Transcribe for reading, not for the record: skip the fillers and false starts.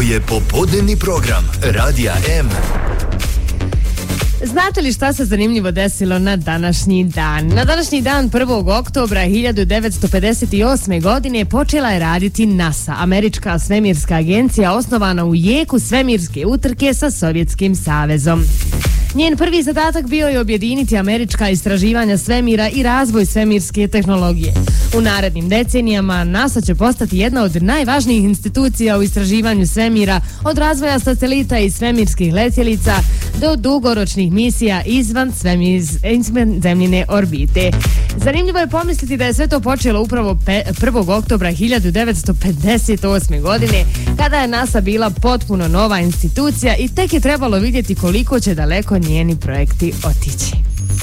je popodnevni program Radija M. Znate li šta se zanimljivo desilo na današnji dan? Na današnji dan 1. oktobra 1958. godine počela je raditi NASA, američka svemirska agencija osnovana u jeku svemirske utrke sa Sovjetskim savezom. Njen prvi zadatak bio je objediniti američka istraživanja svemira i razvoj svemirske tehnologije. U narednim decenijama NASA će postati jedna od najvažnijih institucija u istraživanju svemira, od razvoja satelita i svemirskih letjelica do dugoročnih misija izvan zemljine orbite. Zanimljivo je pomisliti da je sve to počelo upravo 1. oktobra 1958. godine, kada je NASA bila potpuno nova institucija i tek je trebalo vidjeti koliko će daleko njeni projekti otići.